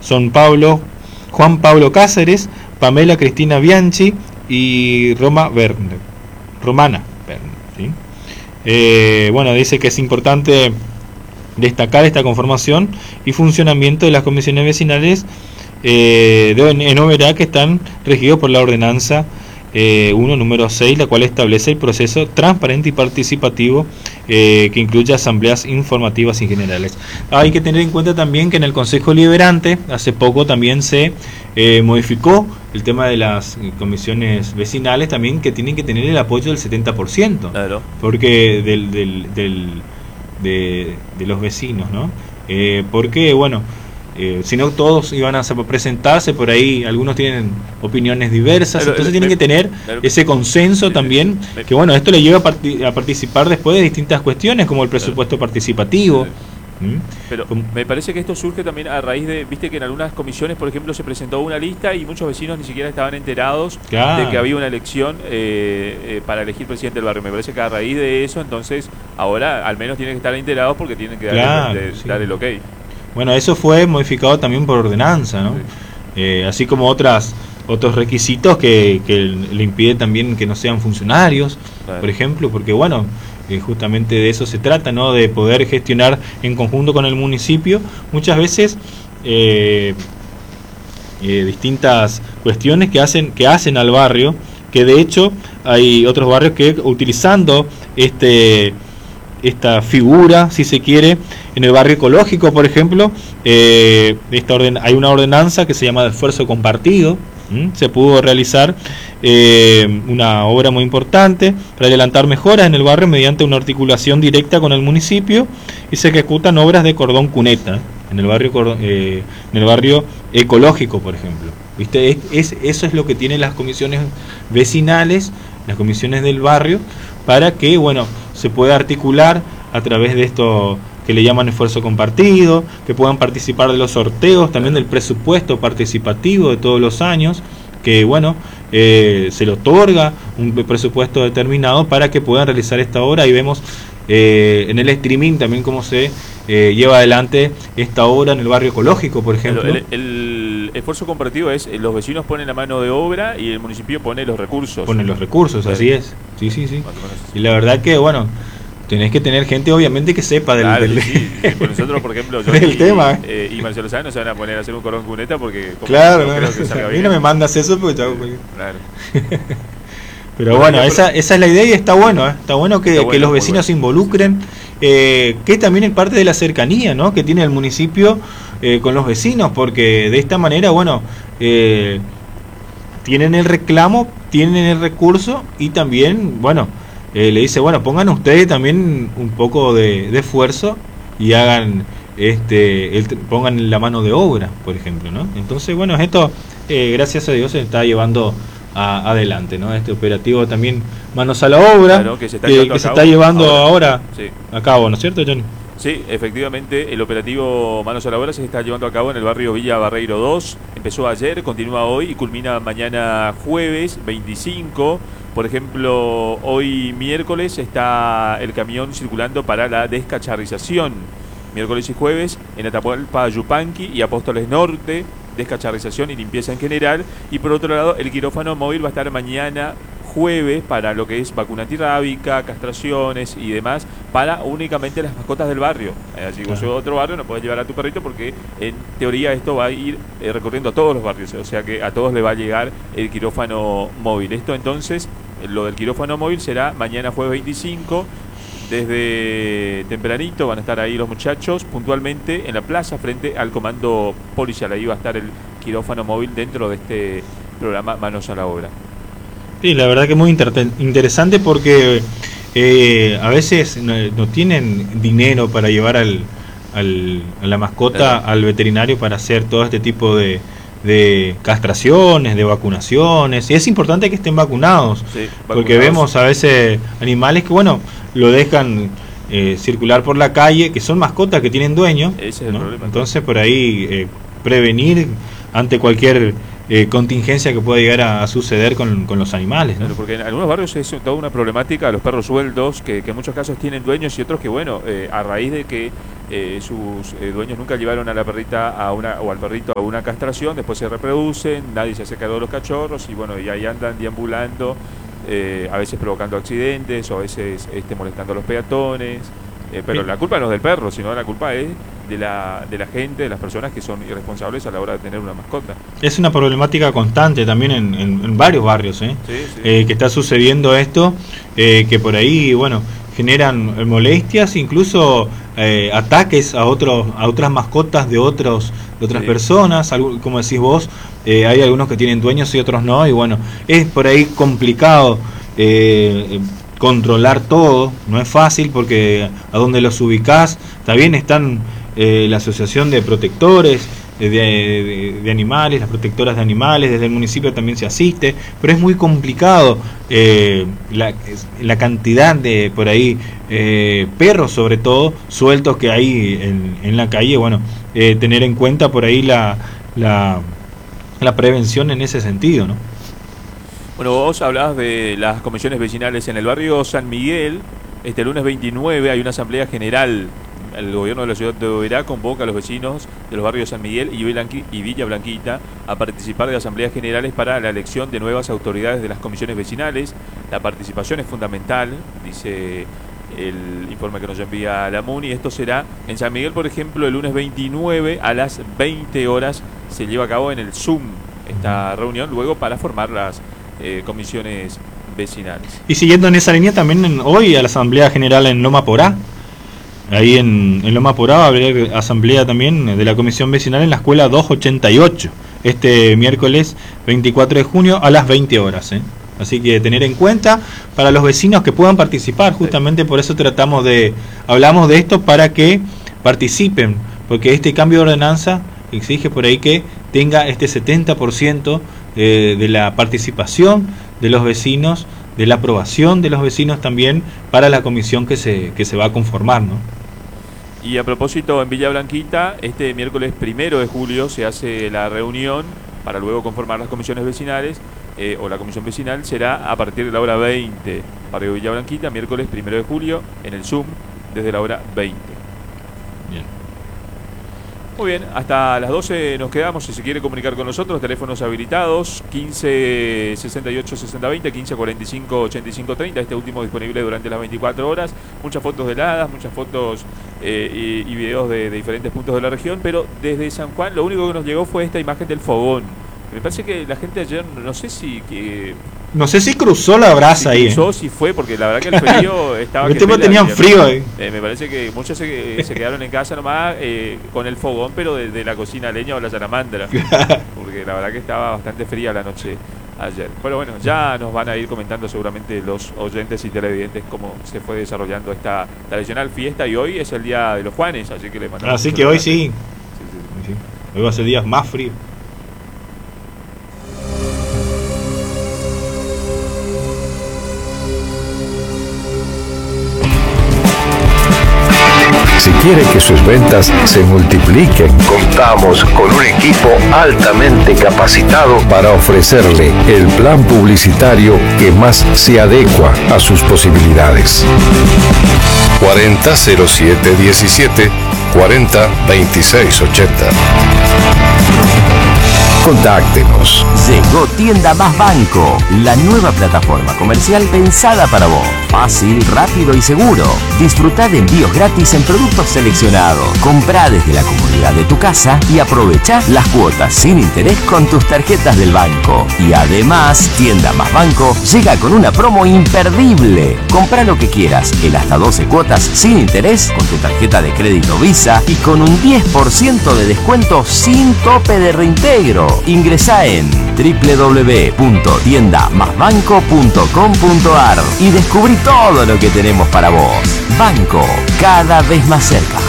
son Juan Pablo Cáceres, Pamela Cristina Bianchi y Romana Werner, ¿sí? Bueno, dice que es importante destacar esta conformación y funcionamiento de las comisiones vecinales en Oberá, que están regidos por la ordenanza 1 número 6, la cual establece el proceso transparente y participativo que incluye asambleas informativas y generales. Hay que tener en cuenta también que en el Consejo Deliberante hace poco también se modificó el tema de las comisiones vecinales, también que tienen que tener el apoyo del 70%, claro, porque de los vecinos, ¿no? Porque bueno, si no todos iban a presentarse, por ahí algunos tienen opiniones diversas, entonces tienen que tener ese consenso también, que bueno, esto le lleva a participar después de distintas cuestiones como el presupuesto participativo. Pero me parece que esto surge también a raíz de, viste que en algunas comisiones, por ejemplo, se presentó una lista y muchos vecinos ni siquiera estaban enterados de que había una elección para elegir presidente del barrio. Me parece que a raíz de eso, entonces, ahora al menos tienen que estar enterados porque tienen que dar el ok. Bueno, eso fue modificado también por ordenanza, ¿no? Sí. Así como otros requisitos que le impiden también que no sean funcionarios, por ejemplo, porque bueno, justamente de eso se trata, ¿no? De poder gestionar en conjunto con el municipio muchas veces distintas cuestiones que hacen al barrio, que de hecho hay otros barrios que utilizando esta figura, si se quiere, en el barrio ecológico, por ejemplo, hay una ordenanza que se llama de esfuerzo compartido. Se pudo realizar una obra muy importante para adelantar mejoras en el barrio mediante una articulación directa con el municipio, y se ejecutan obras de cordón cuneta en el barrio ecológico, por ejemplo. ¿Viste? Eso es lo que tienen las comisiones vecinales, las comisiones del barrio, para que bueno, se pueda articular a través de esto que le llaman esfuerzo compartido, que puedan participar de los sorteos, también del presupuesto participativo de todos los años, que bueno, se le otorga un presupuesto determinado para que puedan realizar esta obra, y vemos en el streaming también cómo se lleva adelante esta obra en el barrio ecológico, por ejemplo. El esfuerzo compartido es los vecinos ponen la mano de obra y el municipio pone los recursos. Pone los recursos, así es. Sí. Y la verdad que bueno, tenés que tener gente obviamente que sepa del sí, por nosotros, por ejemplo, yo del tema. Y Marcelo Sáenz no se van a poner a hacer un cordón cuneta porque claro, no creo que salga bien. A mí no me mandas eso porque claro. Pero bueno, esa es la idea, y está bueno, está bueno que los vecinos se involucren, que también es parte de la cercanía, ¿no?, que tiene el municipio con los vecinos, porque de esta manera, bueno, tienen el reclamo, tienen el recurso, y también, bueno, le dice, bueno, pongan ustedes también un poco de esfuerzo y hagan pongan la mano de obra, por ejemplo, ¿no? Entonces, bueno, esto gracias a Dios se está llevando adelante, ¿no? Este operativo también Manos a la Obra, claro, que se está llevando ahora a cabo, ¿no es cierto, Johnny? Sí, efectivamente, el operativo Manos a la Obra se está llevando a cabo en el barrio Villa Barreiro 2. Empezó ayer, continúa hoy y culmina mañana jueves 25. Por ejemplo, hoy miércoles está el camión circulando para la descacharrización. Miércoles y jueves en Atapualpa, Yupanqui y Apóstoles Norte, descacharrización y limpieza en general. Y por otro lado, el quirófano móvil va a estar mañana jueves para lo que es vacuna antirrábica, castraciones y demás, para únicamente las mascotas del barrio. Si vos vas a otro barrio no podés llevar a tu perrito porque en teoría esto va a ir recorriendo a todos los barrios, o sea que a todos le va a llegar el quirófano móvil. Esto entonces, lo del quirófano móvil será mañana jueves 25, desde tempranito van a estar ahí los muchachos puntualmente en la plaza frente al comando policial. Ahí va a estar el quirófano móvil dentro de este programa Manos a la Obra. Sí, la verdad que es muy interesante porque a veces no tienen dinero para llevar a la mascota al veterinario para hacer todo este tipo de castraciones, de vacunaciones, y es importante que estén vacunados, porque vemos a veces animales que bueno, lo dejan circular por la calle, que son mascotas que tienen dueño, ese es el problema. Entonces por ahí prevenir ante cualquier contingencia que pueda llegar a suceder con los animales, ¿no? Claro, porque en algunos barrios es toda una problemática, los perros sueltos, que en muchos casos tienen dueños, y otros que, bueno, a raíz de que sus dueños nunca llevaron a la perrita o al perrito a una castración, después se reproducen, nadie se hace cargo de los cachorros y bueno, y ahí andan deambulando, a veces provocando accidentes o a veces molestando a los peatones. Pero la culpa no es del perro, sino la culpa es de la gente, de las personas que son irresponsables a la hora de tener una mascota. Es una problemática constante también en varios barrios, Sí. Que está sucediendo esto, que por ahí, bueno, generan molestias, incluso ataques a otras mascotas de otras personas, como decís vos, hay algunos que tienen dueños y otros no, y bueno, es por ahí complicado controlar todo, no es fácil porque a donde los ubicás, también están la asociación de protectores de animales, las protectoras de animales, desde el municipio también se asiste, pero es muy complicado la cantidad de por ahí perros sobre todo sueltos que hay en la calle, bueno, tener en cuenta por ahí la prevención en ese sentido, ¿no? Bueno, vos hablabas de las comisiones vecinales en el barrio San Miguel. Este lunes 29 hay una asamblea general. El gobierno de la ciudad de Oberá convoca a los vecinos de los barrios San Miguel y Villa Blanquita a participar de asambleas generales para la elección de nuevas autoridades de las comisiones vecinales. La participación es fundamental, dice el informe que nos envía la MUNI. Esto será en San Miguel, por ejemplo, el lunes 29 a las 20 horas se lleva a cabo en el Zoom esta reunión, luego para formar las comisiones vecinales. Y siguiendo en esa línea, también hoy a la Asamblea General en Loma Porá, ahí en Loma Porá va a haber asamblea también de la Comisión Vecinal en la Escuela 288, este miércoles 24 de junio a las 20 horas. Así que tener en cuenta para los vecinos que puedan participar, justamente por eso hablamos de esto para que participen, porque este cambio de ordenanza exige por ahí que tenga este 70% de la participación de los vecinos, de la aprobación de los vecinos también para la comisión que se va a conformar, ¿no? Y a propósito, en Villa Blanquita, este miércoles 1 de julio se hace la reunión para luego conformar las comisiones vecinales, o la comisión vecinal será a partir de la hora 20. Barrio Villa Blanquita, miércoles 1 de julio, en el Zoom, desde la hora 20. Bien. Muy bien, hasta las 12 nos quedamos. Si se quiere comunicar con nosotros, teléfonos habilitados 15 68 60 20, 15 45 85 30. Este último disponible durante las 24 horas. Muchas fotos de heladas, muchas fotos y videos de diferentes puntos de la región. Pero desde San Juan lo único que nos llegó fue esta imagen del fogón. Me parece que la gente ayer, no sé si cruzó la brasa ahí. Cruzó, si fue, porque la verdad que el frío estaba... Los tipos tenían frío ahí. Me parece que muchos se quedaron en casa nomás con el fogón, pero de la cocina leña o la salamandra. Porque la verdad que estaba bastante fría la noche ayer. Pero bueno, ya nos van a ir comentando seguramente los oyentes y televidentes cómo se fue desarrollando esta tradicional fiesta. Y hoy es el día de los Juanes, así que le mandamos... Así que hoy sí. Hoy va a ser días más fríos. Si quiere que sus ventas se multipliquen, contamos con un equipo altamente capacitado para ofrecerle el plan publicitario que más se adecua a sus posibilidades. 400717 402680. Contáctenos. Llegó Tienda Más Banco, la nueva plataforma comercial pensada para vos. Fácil, rápido y seguro. Disfrutá de envíos gratis en productos seleccionados. Comprá desde la comodidad de tu casa y aprovechá las cuotas sin interés con tus tarjetas del banco. Y además, Tienda Más Banco llega con una promo imperdible. Comprá lo que quieras en hasta 12 cuotas sin interés con tu tarjeta de crédito Visa y con un 10% de descuento sin tope de reintegro. Ingresá en www.tiendamasbanco.com.ar y descubrí todo lo que tenemos para vos. Banco, cada vez más cerca.